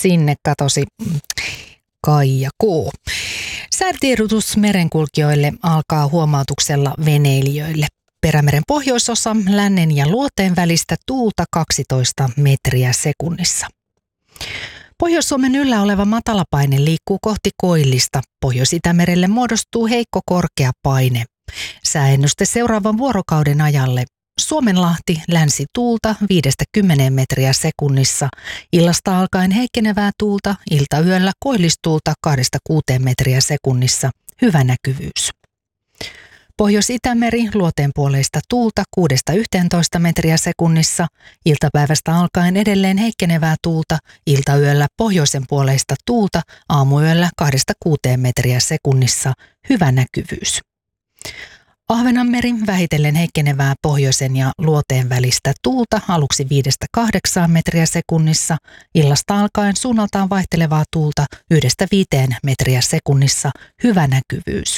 sinne katosi Kaija K. Säätiedotus merenkulkijoille alkaa huomautuksella veneilijöille. Perämeren pohjoisosa lännen ja luoteen välistä tuulta 12 metriä sekunnissa. Pohjois-Suomen yllä oleva matalapaine liikkuu kohti koillista. Pohjois-Itämerelle muodostuu heikko korkea paine. Sääennuste seuraavan vuorokauden ajalle. Suomenlahti länsituulta 5-10 metriä sekunnissa. Illasta alkaen heikkenevää tuulta, iltayöllä koillistuulta 2-6 metriä sekunnissa. Hyvä näkyvyys. Pohjois-Itämeri luoteenpuoleista tuulta 6-11 metriä sekunnissa. Iltapäivästä alkaen edelleen heikkenevää tuulta, iltayöllä pohjoisen puoleista tuulta, aamuyöllä 2-6 metriä sekunnissa. Hyvä näkyvyys. Ahvenanmeri vähitellen heikkenevää pohjoisen ja luoteen välistä tuulta aluksi 5-8 metriä sekunnissa. Illasta alkaen suunnaltaan vaihtelevaa tuulta 1-5 metriä sekunnissa. Hyvä näkyvyys.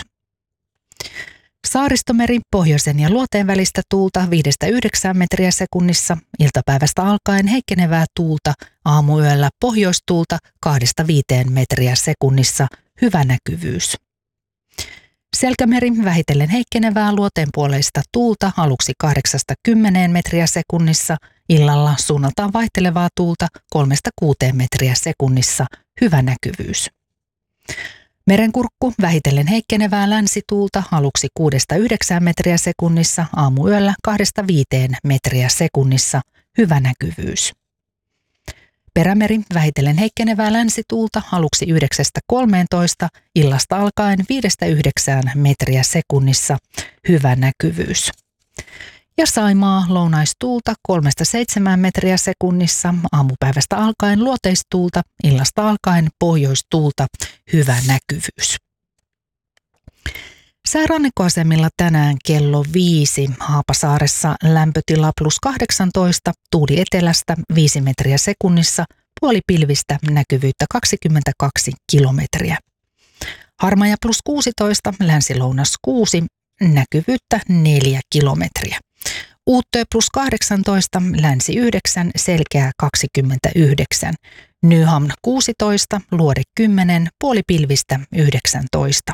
Saaristomeri pohjoisen ja luoteen välistä tuulta 5-9 metriä sekunnissa. Iltapäivästä alkaen heikkenevää tuulta, aamuyöllä pohjoistuulta 2-5 metriä sekunnissa. Hyvä näkyvyys. Selkämeri vähitellen heikkenevää luoteenpuoleista tuulta aluksi 8-10 metriä sekunnissa. Illalla suunnaltaan vaihtelevaa tuulta 3-6 metriä sekunnissa. Hyvä näkyvyys. Merenkurkku vähitellen heikkenevää länsituulta aluksi 6-9 metriä sekunnissa, aamuyöllä 2-5 metriä sekunnissa. Hyvä näkyvyys. Perämeri vähitellen heikkenevää länsituulta aluksi 9-13, illasta alkaen 5-9 metriä sekunnissa. Hyvä näkyvyys. Ja Saimaa lounaistuulta 3-7 metriä sekunnissa, aamupäivästä alkaen luoteistuulta, illasta alkaen pohjoistuulta. Hyvä näkyvyys. Säärannikkoasemilla tänään kello 5 Haapasaaressa lämpötila +18, tuuli etelästä 5 metriä sekunnissa, puolipilvistä näkyvyyttä 22 kilometriä. Harmaja +16, länsi-lounas 6, näkyvyyttä 4 kilometriä. Uuttöö +18, länsi 9, selkeää 29. Nyhamn 16, luode 10, puolipilvistä 19.